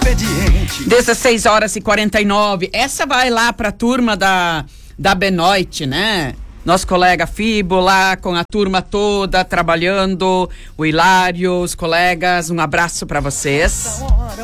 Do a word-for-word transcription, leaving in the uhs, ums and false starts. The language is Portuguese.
expediente. dezesseis horas e quarenta e nove. Essa vai lá pra turma da, da Benoit, né? Nosso colega Fibo lá com a turma toda trabalhando, o Hilário, os colegas, um abraço pra vocês.